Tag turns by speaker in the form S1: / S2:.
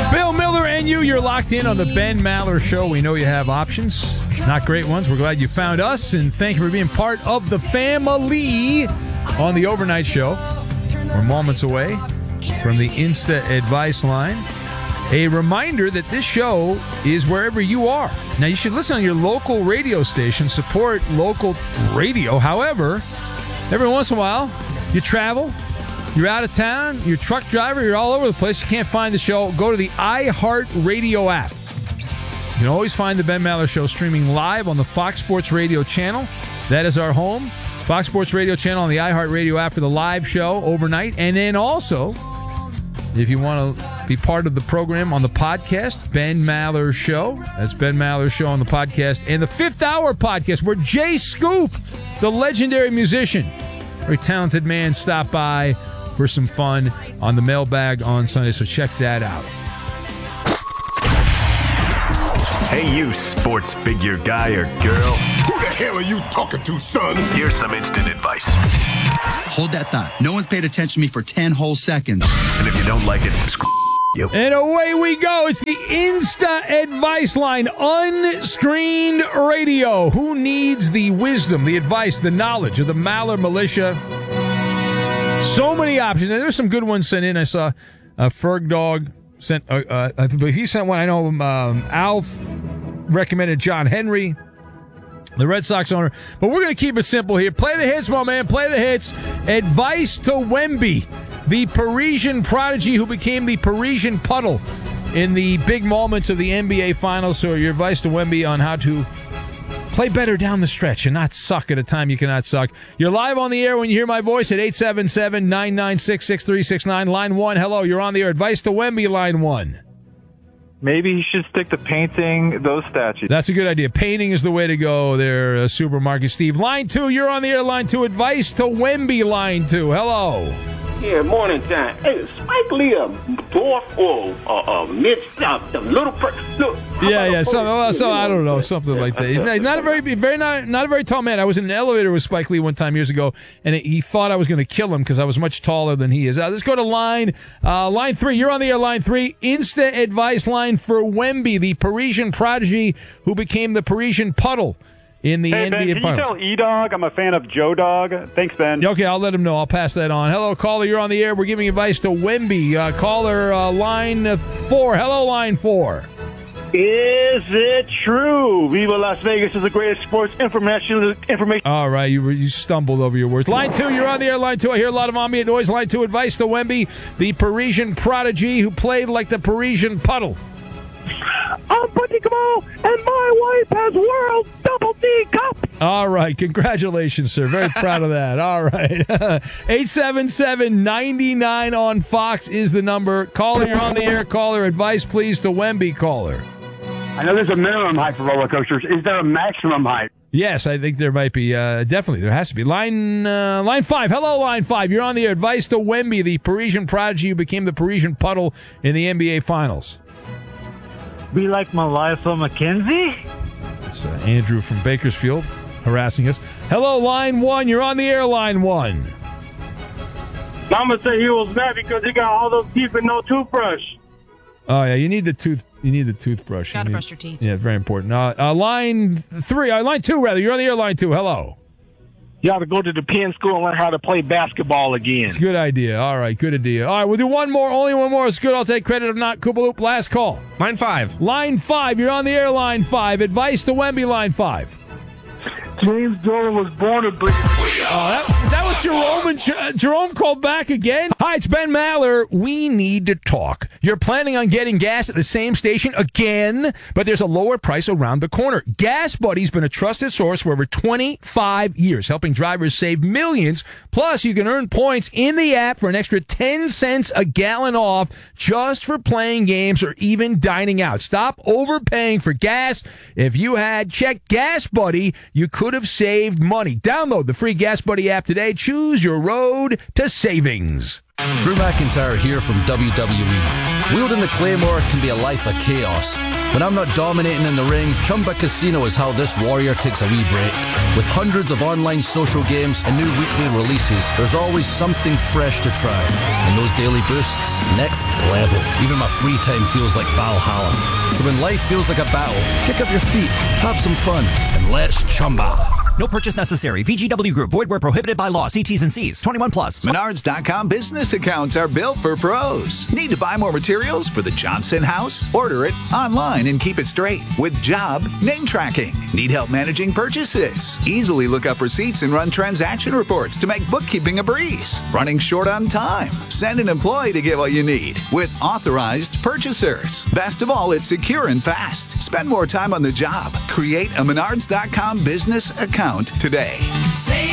S1: Bill Miller and you're locked in on the Ben Maller Show. We know you have options, not great ones. We're glad you found us, and thank you for being part of the family on the overnight show. We're moments away from the Insta Advice Line. A reminder that this show is wherever you are. Now, you should listen on your local radio station, support local radio. However, every once in a while, you travel, you're out of town, you're a truck driver, you're all over the place, you can't find the show, go to the iHeartRadio app. You can always find the Ben Maller Show streaming live on the Fox Sports Radio channel. That is our home. Fox Sports Radio channel on the iHeartRadio app for the live show overnight. And then also, if you want to be part of the program on the podcast, Ben Maller Show. That's Ben Maller Show on the podcast. And the Fifth Hour podcast, where Jay Scoop, the legendary musician, very talented man, stopped by for some fun on the mailbag on Sunday. So check that out.
S2: Hey, you sports figure guy or girl.
S3: Who the hell are you talking to, son?
S2: Here's some instant advice.
S4: Hold that thought. No one's paid attention to me for 10 whole seconds.
S2: And if you don't like it, screw you.
S1: And away we go. It's the Insta Advice Line, unscreened radio. Who needs the wisdom, the advice, the knowledge of the Maller Militia? So many options. And there's some good ones sent in. I saw Ferg Dog sent. He sent one. I know Alf recommended John Henry, the Red Sox owner. But we're going to keep it simple here. Play the hits, my man. Play the hits. Advice to Wemby, the Parisian prodigy who became the Parisian puddle in the big moments of the NBA Finals. So your advice to Wemby on how to play better down the stretch and not suck at a time you cannot suck. You're live on the air when you hear my voice at 877-996-6369. Line 1, hello, you're on the air. Advice to Wemby, line 1.
S5: Maybe he should stick to painting those statues.
S1: That's a good idea. Painting is the way to go there, Supermarket Steve. Line 2, you're on the air. Line 2, advice to Wemby, line 2. Hello.
S6: Yeah, morning time. Hey, Spike Lee, a dwarf or mid, the little person. Look.
S1: Yeah. So I don't know, something like that. He's not a very tall man. I was in an elevator with Spike Lee one time years ago, and he thought I was going to kill him because I was much taller than he is. Let's go to line 3. You're on the air, line 3. Insta advice line for Wemby, the Parisian prodigy who became the Parisian puddle in the NBA
S5: Ben, can
S1: Finals.
S5: you tell E-Dog I'm a fan of Joe Dog? Thanks, Ben.
S1: Okay, I'll let him know. I'll pass that on. Hello, caller. You're on the air. We're giving advice to Wemby. Caller, line 4. Hello, line 4.
S7: Is it true? Viva Las Vegas is the greatest sports information.
S1: All right, you stumbled over your words. Line 2, you're on the air. Line 2, I hear a lot of ambient noise. Line 2, advice to Wemby, the Parisian prodigy who played like the Parisian puddle.
S7: I'm Buddy Kamal, and my wife has World Double D Cup.
S1: All right. Congratulations, sir. Very proud of that. All right. 877-99 on Fox is the number. Caller, you're on the air. Caller, advice, please, to Wemby. Caller.
S7: I know there's a minimum height for roller coasters. Is there a maximum height?
S1: Yes, I think there might be. Definitely, there has to be. Line 5. Hello, line 5. You're on the air. Advice to Wemby, the Parisian prodigy who became the Parisian puddle in the NBA Finals.
S8: Be like Melissa McKenzie?
S1: It's Andrew from Bakersfield harassing us. Hello, line 1. You're on the air, line 1.
S7: Mama said he was mad because he got all those teeth and no toothbrush.
S1: Oh yeah, you need the toothbrush.
S9: Gotta brush your teeth.
S1: Yeah, very important. Line 3, line 2 rather. You're on the air, line 2. Hello.
S7: You ought to go to the Penn School and learn how to play basketball again.
S1: It's a good idea. All right, good idea. All right, we'll do one more. Only one more. It's good. I'll take credit if not. Koopaloop, last call.
S10: Line 5.
S1: Line 5. You're on the air, line 5. Advice to Wemby, line 5.
S7: James Dolan was born a bleed.
S1: That was Jerome, and Jerome called back again. Hi, it's Ben Maller. We need to talk. You're planning on getting gas at the same station again, but there's a lower price around the corner. Gas Buddy's been a trusted source for over 25 years, helping drivers save millions. Plus, you can earn points in the app for an extra 10 cents a gallon off just for playing games or even dining out. Stop overpaying for gas. If you had checked Gas Buddy, you could have saved money. Download the free Gas Buddy app today. Choose your road to savings.
S11: Drew McIntyre here from WWE. Wielding the Claymore can be a life of chaos.
S9: When I'm not dominating in the ring, Chumba Casino is how this warrior takes a wee break. With hundreds of online social games and new weekly releases, there's always something fresh to try. And those daily boosts, next level. Even my free time feels like Valhalla. So when life feels like a battle, kick up your feet, have some fun, and let's Chumba.
S10: No purchase necessary. VGW Group. Void where prohibited by law. See T's and C's. 21 plus.
S11: Menards.com business accounts are built for pros. Need to buy more materials for the Johnson house? Order it online and keep it straight with job name tracking. Need help managing purchases? Easily look up receipts and run transaction reports to make bookkeeping a breeze. Running short on time? Send an employee to get what you need with authorized purchasers. Best of all, it's secure and fast. Spend more time on the job. Create a Menards.com business account today.
S12: Save